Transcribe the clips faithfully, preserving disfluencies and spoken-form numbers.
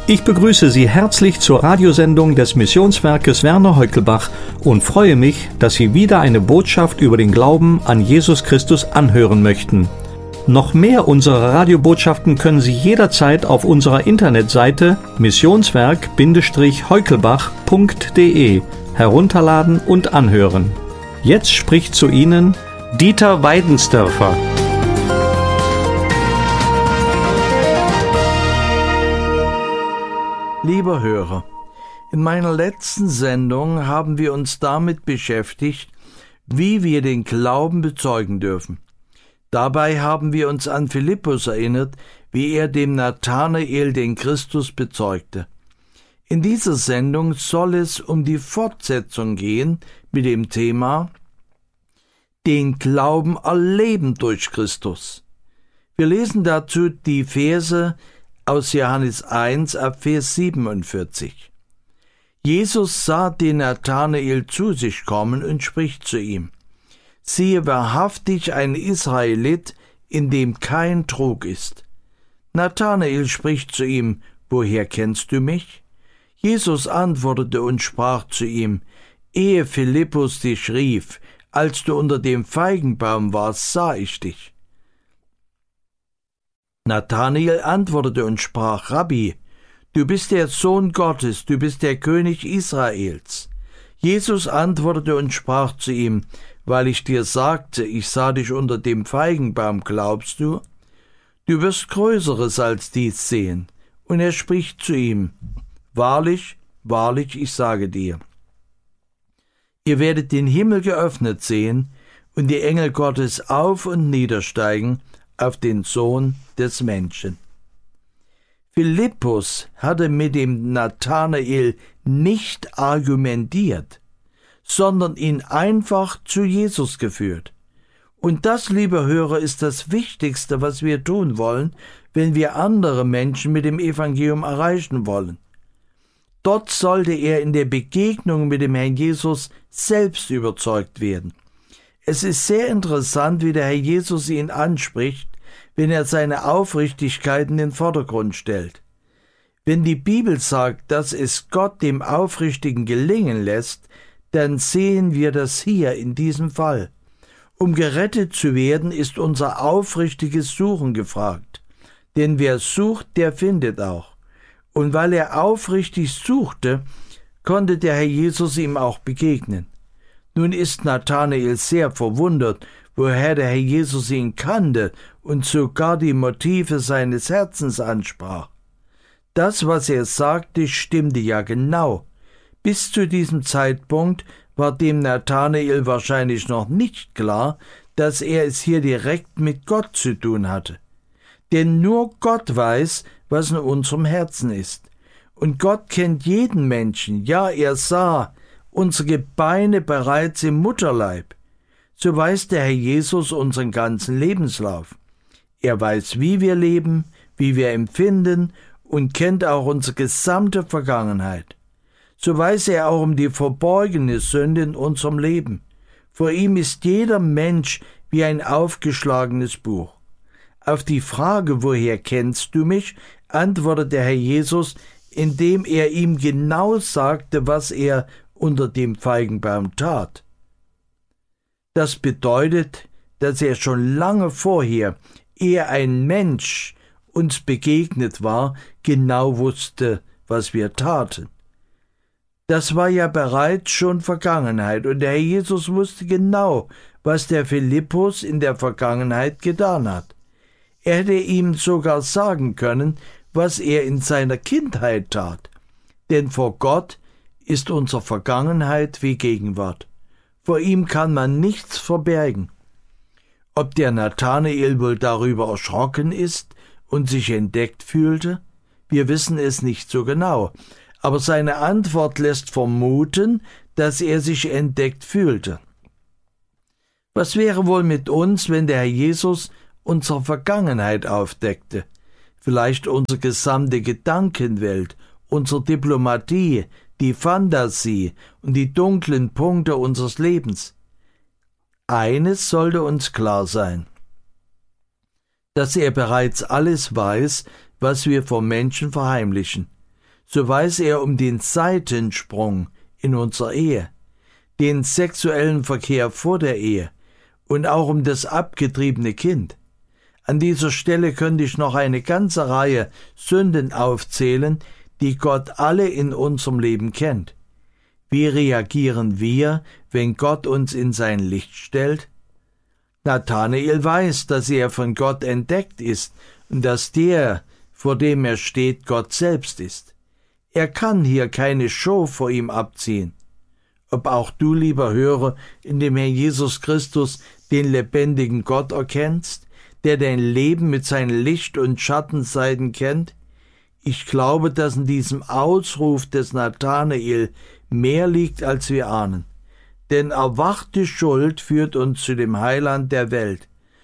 Ich begrüße Sie herzlich zur Radiosendung des Missionswerkes Werner Heukelbach und freue mich, dass Sie wieder eine Botschaft über den Glauben an Jesus Christus anhören möchten. Noch mehr unserer Radiobotschaften können Sie jederzeit auf unserer Internetseite missionswerk heukelbach punkt de herunterladen und anhören. Jetzt spricht zu Ihnen Dieter Weidensdörfer. Lieber Hörer, in meiner letzten Sendung haben wir uns damit beschäftigt, wie wir den Glauben bezeugen dürfen. Dabei haben wir uns an Philippus erinnert, wie er dem Nathanael den Christus bezeugte. In dieser Sendung soll es um die Fortsetzung gehen mit dem Thema den Glauben erleben durch Christus. Wir lesen dazu die Verse aus Johannes eins ab Vers siebenundvierzig. Jesus sah den Nathanael zu sich kommen und spricht zu ihm: Siehe, wahrhaftig ein Israelit, in dem kein Trug ist. Nathanael spricht zu ihm: Woher kennst du mich? Jesus antwortete und sprach zu ihm: Ehe Philippus dich rief, als du unter dem Feigenbaum warst, sah ich dich. Nathanael antwortete und sprach: Rabbi, du bist der Sohn Gottes, du bist der König Israels. Jesus antwortete und sprach zu ihm: Weil ich dir sagte, ich sah dich unter dem Feigenbaum, glaubst du? Du wirst Größeres als dies sehen. Und er spricht zu ihm: Wahrlich, wahrlich, ich sage dir, ihr werdet den Himmel geöffnet sehen und die Engel Gottes auf und niedersteigen auf den Sohn des Menschen. Philippus hatte mit dem Nathanael nicht argumentiert, sondern ihn einfach zu Jesus geführt. Und das, liebe Hörer, ist das Wichtigste, was wir tun wollen, wenn wir andere Menschen mit dem Evangelium erreichen wollen. Dort sollte er in der Begegnung mit dem Herrn Jesus selbst überzeugt werden. Es ist sehr interessant, wie der Herr Jesus ihn anspricht, wenn er seine Aufrichtigkeit in den Vordergrund stellt. Wenn die Bibel sagt, dass es Gott dem Aufrichtigen gelingen lässt, dann sehen wir das hier in diesem Fall. Um gerettet zu werden, ist unser aufrichtiges Suchen gefragt. Denn wer sucht, der findet auch. Und weil er aufrichtig suchte, konnte der Herr Jesus ihm auch begegnen. Nun ist Nathanael sehr verwundert, woher der Herr Jesus ihn kannte und sogar die Motive seines Herzens ansprach. Das, was er sagte, stimmte ja genau. Bis zu diesem Zeitpunkt war dem Nathanael wahrscheinlich noch nicht klar, dass er es hier direkt mit Gott zu tun hatte. Denn nur Gott weiß, was in unserem Herzen ist. Und Gott kennt jeden Menschen, ja, er sah unsere Gebeine bereits im Mutterleib. So weiß der Herr Jesus unseren ganzen Lebenslauf. Er weiß, wie wir leben, wie wir empfinden und kennt auch unsere gesamte Vergangenheit. So weiß er auch um die verborgene Sünde in unserem Leben. Vor ihm ist jeder Mensch wie ein aufgeschlagenes Buch. Auf die Frage, woher kennst du mich, antwortet der Herr Jesus, indem er ihm genau sagte, was er unter dem Feigenbaum tat. Das bedeutet, dass er schon lange vorher, ehe ein Mensch uns begegnet war, genau wusste, was wir taten. Das war ja bereits schon Vergangenheit, und der Herr Jesus wusste genau, was der Philippus in der Vergangenheit getan hat. Er hätte ihm sogar sagen können, was er in seiner Kindheit tat. Denn vor Gott ist unsere Vergangenheit wie Gegenwart. Vor ihm kann man nichts verbergen. Ob der Nathanael wohl darüber erschrocken ist und sich entdeckt fühlte? Wir wissen es nicht so genau, aber seine Antwort lässt vermuten, dass er sich entdeckt fühlte. Was wäre wohl mit uns, wenn der Herr Jesus unsere Vergangenheit aufdeckte? Vielleicht unsere gesamte Gedankenwelt, unsere Diplomatie, die Fantasie und die dunklen Punkte unseres Lebens. Eines sollte uns klar sein: dass er bereits alles weiß, was wir vor Menschen verheimlichen. so weiß er um den Seitensprung in unserer Ehe, den sexuellen Verkehr vor der Ehe und auch um das abgetriebene Kind. An dieser Stelle könnte ich noch eine ganze Reihe Sünden aufzählen, die Gott alle in unserem Leben kennt. Wie reagieren wir, wenn Gott uns in sein Licht stellt? Nathanael weiß, dass er von Gott entdeckt ist und dass der, vor dem er steht, Gott selbst ist. Er kann hier keine Show vor ihm abziehen. Ob auch du, lieber Hörer, in dem Herrn Jesus Christus den lebendigen Gott erkennst, der dein Leben mit seinen Licht- und Schattenseiten kennt? Ich glaube, dass in diesem Ausruf des Nathanael mehr liegt, als wir ahnen. Denn erwachte Schuld führt uns zu dem Heiland der Welt.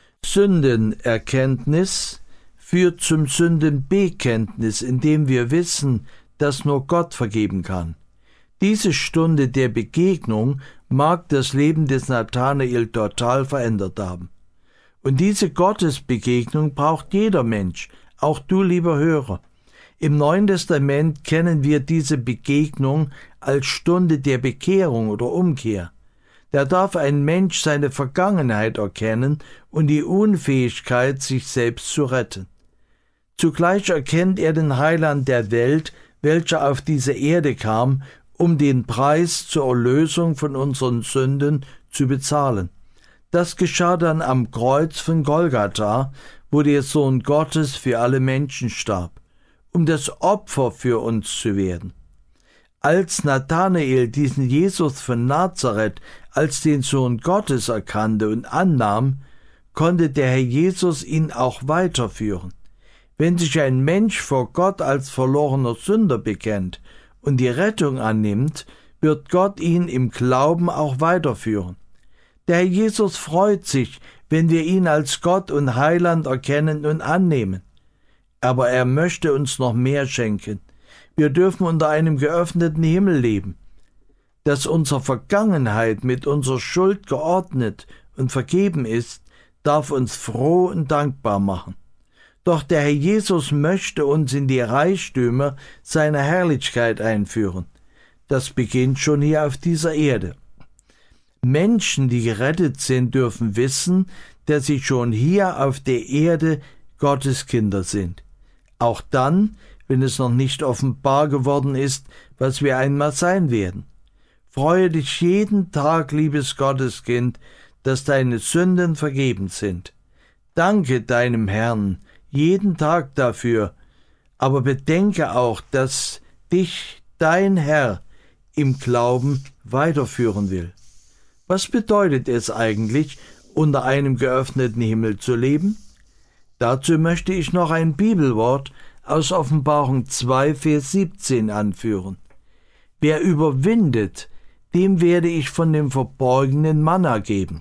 Sündenerkenntnis führt zum Sündenbekenntnis, indem wir wissen, dass nur Gott vergeben kann. Diese Stunde der Begegnung mag das Leben des Nathanael total verändert haben. Und diese Gottesbegegnung braucht jeder Mensch, auch du, lieber Hörer. Im Neuen Testament kennen wir diese Begegnung als Stunde der Bekehrung oder Umkehr. Da darf ein Mensch seine Vergangenheit erkennen und die Unfähigkeit, sich selbst zu retten. Zugleich erkennt er den Heiland der Welt, welcher auf diese Erde kam, um den Preis zur Erlösung von unseren Sünden zu bezahlen. Das geschah dann am Kreuz von Golgatha, wo der Sohn Gottes für alle Menschen starb, um das Opfer für uns zu werden. Als Nathanael diesen Jesus von Nazareth als den Sohn Gottes erkannte und annahm, konnte der Herr Jesus ihn auch weiterführen. Wenn sich ein Mensch vor Gott als verlorener Sünder bekennt und die Rettung annimmt, wird Gott ihn im Glauben auch weiterführen. Der Herr Jesus freut sich, wenn wir ihn als Gott und Heiland erkennen und annehmen. Aber er möchte uns noch mehr schenken. Wir dürfen unter einem geöffneten Himmel leben. Dass unsere Vergangenheit mit unserer Schuld geordnet und vergeben ist, darf uns froh und dankbar machen. Doch der Herr Jesus möchte uns in die Reichtümer seiner Herrlichkeit einführen. Das beginnt schon hier auf dieser Erde. Menschen, die gerettet sind, dürfen wissen, dass sie schon hier auf der Erde Gottes Kinder sind. Auch dann, wenn es noch nicht offenbar geworden ist, was wir einmal sein werden. Freue dich jeden Tag, liebes Gotteskind, dass deine Sünden vergeben sind. Danke deinem Herrn jeden Tag dafür, aber bedenke auch, dass dich dein Herr im Glauben weiterführen will. Was bedeutet es eigentlich, unter einem geöffneten Himmel zu leben? Dazu möchte ich noch ein Bibelwort aus Offenbarung zwei, Vers siebzehn anführen. Wer überwindet, dem werde ich von dem verborgenen Manna geben.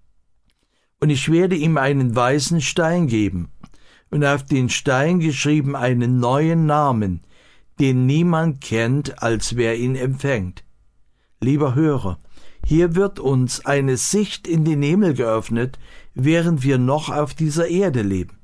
Und ich werde ihm einen weißen Stein geben und auf den Stein geschrieben einen neuen Namen, den niemand kennt, als wer ihn empfängt. Lieber Hörer, hier wird uns eine Sicht in den Himmel geöffnet, während wir noch auf dieser Erde leben.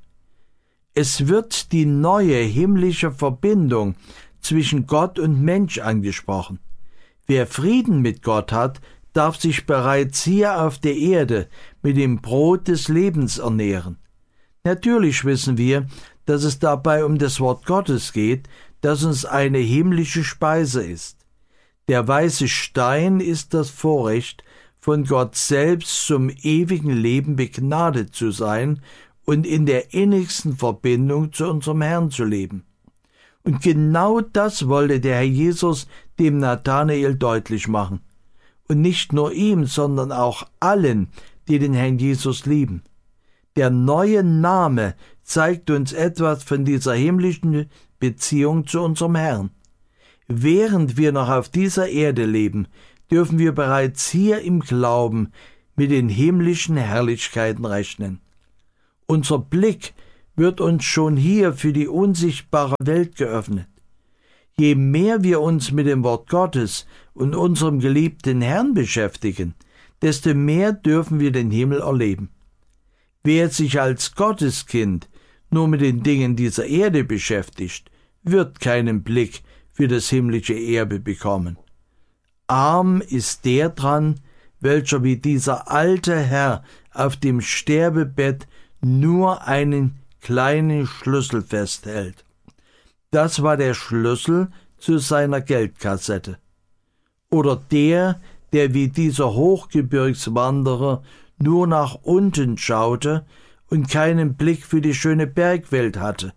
Es wird die neue himmlische Verbindung zwischen Gott und Mensch angesprochen. Wer Frieden mit Gott hat, darf sich bereits hier auf der Erde mit dem Brot des Lebens ernähren. Natürlich wissen wir, dass es dabei um das Wort Gottes geht, das uns eine himmlische Speise ist. Der weiße Stein ist das Vorrecht, von Gott selbst zum ewigen Leben begnadet zu sein und in der innigsten Verbindung zu unserem Herrn zu leben. Und genau das wollte der Herr Jesus dem Nathanael deutlich machen. Und nicht nur ihm, sondern auch allen, die den Herrn Jesus lieben. Der neue Name zeigt uns etwas von dieser himmlischen Beziehung zu unserem Herrn. Während wir noch auf dieser Erde leben, dürfen wir bereits hier im Glauben mit den himmlischen Herrlichkeiten rechnen. Unser Blick wird uns schon hier für die unsichtbare Welt geöffnet. Je mehr wir uns mit dem Wort Gottes und unserem geliebten Herrn beschäftigen, desto mehr dürfen wir den Himmel erleben. Wer sich als Gotteskind nur mit den Dingen dieser Erde beschäftigt, wird keinen Blick für für das himmlische Erbe bekommen. Arm ist der dran, welcher wie dieser alte Herr auf dem Sterbebett nur einen kleinen Schlüssel festhält. Das war der Schlüssel zu seiner Geldkassette. Oder der, der wie dieser Hochgebirgswanderer nur nach unten schaute und keinen Blick für die schöne Bergwelt hatte.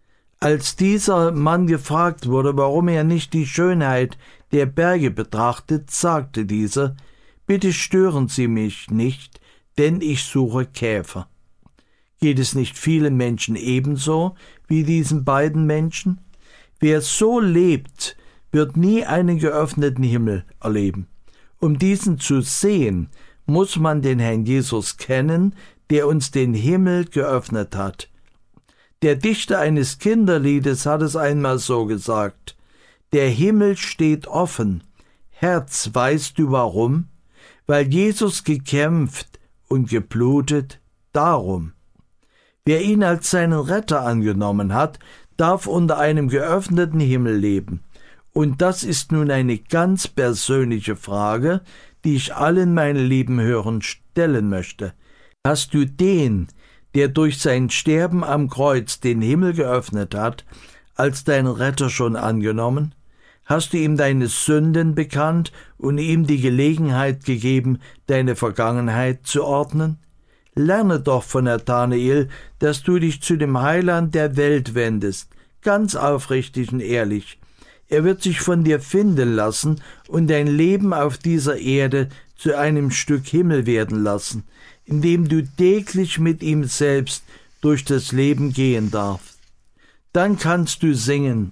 Als dieser Mann gefragt wurde, warum er nicht die Schönheit der Berge betrachtet, sagte dieser: Bitte stören Sie mich nicht, denn ich suche Käfer. Geht es nicht vielen Menschen ebenso wie diesen beiden Menschen? Wer so lebt, wird nie einen geöffneten Himmel erleben. Um diesen zu sehen, muss man den Herrn Jesus kennen, der uns den Himmel geöffnet hat. Der Dichter eines Kinderliedes hat es einmal so gesagt: Der Himmel steht offen. Herz, weißt du warum? Weil Jesus gekämpft und geblutet, darum. Wer ihn als seinen Retter angenommen hat, darf unter einem geöffneten Himmel leben. Und das ist nun eine ganz persönliche Frage, die ich allen meinen lieben Hörern stellen möchte. Hast du den, der durch sein Sterben am Kreuz den Himmel geöffnet hat, als deinen Retter schon angenommen? Hast du ihm deine Sünden bekannt und ihm die Gelegenheit gegeben, deine Vergangenheit zu ordnen? Lerne doch von Nathanael, dass du dich zu dem Heiland der Welt wendest, ganz aufrichtig und ehrlich. Er wird sich von dir finden lassen und dein Leben auf dieser Erde zu einem Stück Himmel werden lassen, indem du täglich mit ihm selbst durch das Leben gehen darfst. Dann kannst du singen: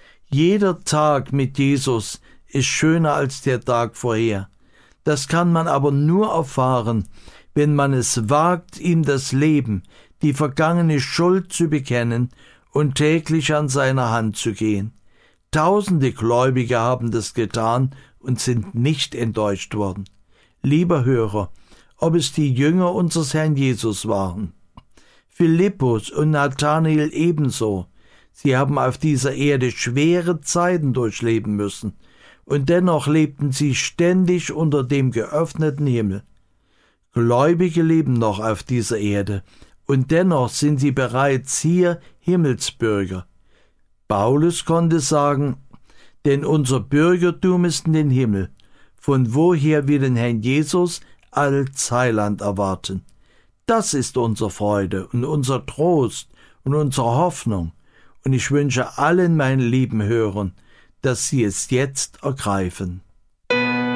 Jeder Tag mit Jesus ist schöner als der Tag vorher. Das kann man aber nur erfahren, wenn man es wagt, ihm das Leben, die vergangene Schuld zu bekennen und täglich an seiner Hand zu gehen. Tausende Gläubige haben das getan und sind nicht enttäuscht worden. Lieber Hörer, ob es die Jünger unseres Herrn Jesus waren, Philippus und Nathanael ebenso, sie haben auf dieser Erde schwere Zeiten durchleben müssen, und dennoch lebten sie ständig unter dem geöffneten Himmel. Gläubige leben noch auf dieser Erde, und dennoch sind sie bereits hier Himmelsbürger. Paulus konnte sagen: Denn unser Bürgertum ist in den Himmel, von woher wir den Herrn Jesus als Heiland erwarten. Das ist unsere Freude und unser Trost und unsere Hoffnung, und ich wünsche allen meinen lieben Hörern, dass sie es jetzt ergreifen.